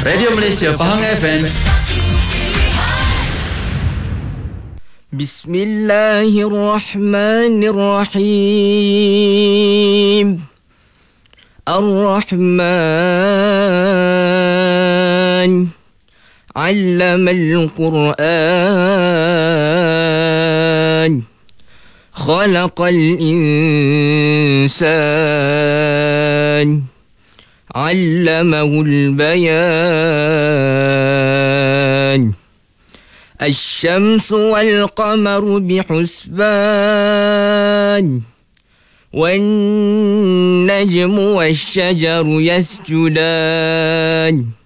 Radio Malaysia Pahang FM. Bismillahirrahmanirrahim. Ar-Rahman 'allamal Qur'an. Khalaqal insan. 'allamahul bayan. الشمس والقمر بحسبان والنجم والشجر يسجدان